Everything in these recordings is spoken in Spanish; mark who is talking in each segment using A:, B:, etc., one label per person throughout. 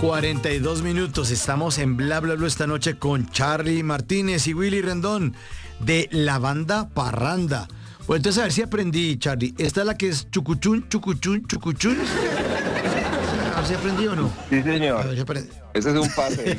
A: 42 minutos. Estamos en Bla Bla Bla esta noche con Charly Martínez y Willy Rendón de la banda Parranda. Pues entonces a ver si aprendí, Charly. ¿Esta es la que es chucuchún, chucuchún, chucuchún? A ver si aprendí o no.
B: Sí, señor.
A: A ver si aprendí.
B: Ese es un pase.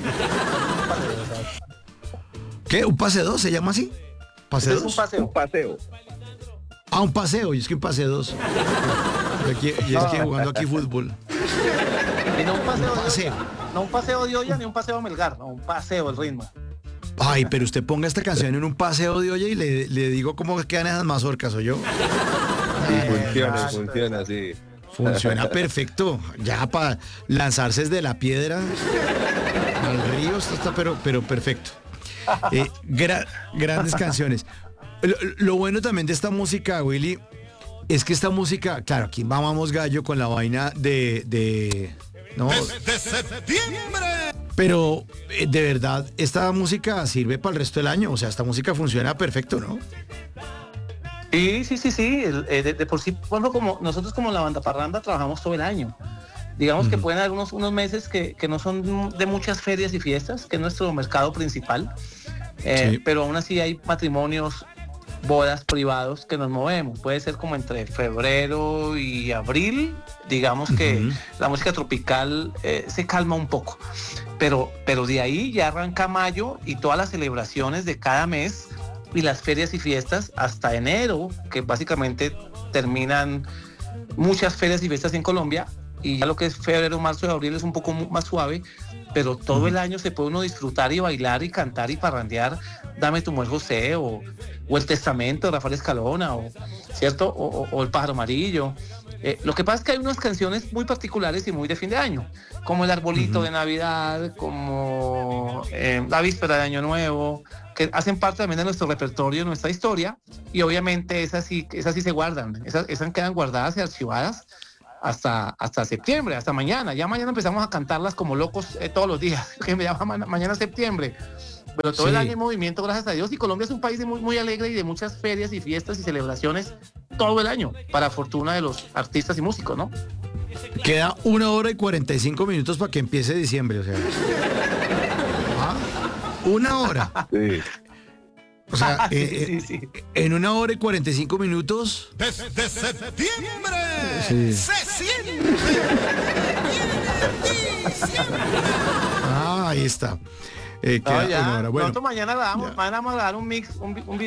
A: ¿Qué? ¿Un pase 2 se llama así? ¿Pase 2?
B: Es un paseo. Un paseo.
A: Ah, un paseo. Y es que un pase 2. Y es que jugando aquí fútbol.
C: Y no un paseo,
A: Un paseo.
C: No un paseo de olla ni un paseo a Melgar, no, un paseo el ritmo.
A: Ay, pero usted ponga esta canción en un paseo de olla y le digo cómo quedan esas mazorcas, ¿o yo?
B: Sí, funciona, sí.
A: Funciona perfecto. Ya para lanzarse desde la piedra al río, esto está pero perfecto. Grandes canciones. Lo bueno también de esta música, Willy, es que esta música, claro, aquí mamamos gallo con la vaina ¿no?
D: De septiembre.
A: Pero de verdad, esta música sirve para el resto del año. O sea, esta música funciona perfecto, ¿no?
C: Sí. De por sí, bueno, como nosotros como la banda Parranda trabajamos todo el año. Digamos que pueden haber unos meses que no son de muchas ferias y fiestas, que es nuestro mercado principal.
A: Sí.
C: Pero aún así hay matrimonios, bodas privados que nos movemos. Puede ser como entre febrero y abril. Digamos que la música tropical se calma un poco. Pero de ahí ya arranca mayo y todas las celebraciones de cada mes y las ferias y fiestas hasta enero, que básicamente terminan muchas ferias y fiestas en Colombia, y ya lo que es febrero, marzo y abril es un poco más suave, pero todo el año se puede uno disfrutar y bailar y cantar y parrandear Dame tu mujer José o El Testamento de Rafael Escalona, ¿cierto? O El Pájaro Amarillo. Lo que pasa es que hay unas canciones muy particulares y muy de fin de año, como El Arbolito de Navidad, como La Víspera de Año Nuevo, que hacen parte también de nuestro repertorio, de nuestra historia, y obviamente esas sí se guardan, esas quedan guardadas y archivadas hasta septiembre, hasta mañana. Ya mañana empezamos a cantarlas como locos todos los días, que me llama mañana septiembre. Pero todo el año hay movimiento, gracias a Dios, y Colombia es un país muy, muy alegre y de muchas ferias y fiestas y celebraciones todo el año, para fortuna de los artistas y músicos, ¿no?
A: Queda 1 hora y 45 minutos para que empiece diciembre, o sea. 1 hora.
B: Sí.
A: O sea,
C: Sí.
A: en 1 hora y 45 minutos.
D: Desde septiembre
A: Sí.
D: se siente.
A: Ahí está.
C: No,
A: Queda
C: ya,
A: 1 hora. Bueno.
C: nosotros mañana vamos a dar un mix, un